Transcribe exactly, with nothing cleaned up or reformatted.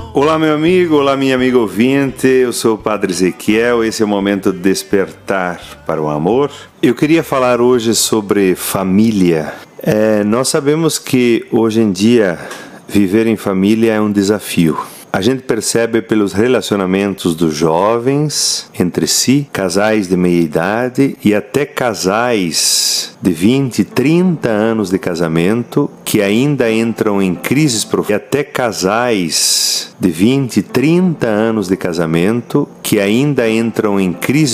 Olá, meu amigo, olá, minha amiga ouvinte, eu sou o Padre Ezequiel, esse é o momento de despertar para o amor. Eu queria falar hoje sobre família. É, nós sabemos que hoje em dia viver em família é um desafio. A gente percebe pelos relacionamentos dos jovens entre si, casais de meia idade e até casais de vinte, trinta anos de casamento que ainda entram em crises profundas. E até casais de vinte, trinta anos de casamento que ainda entram em crises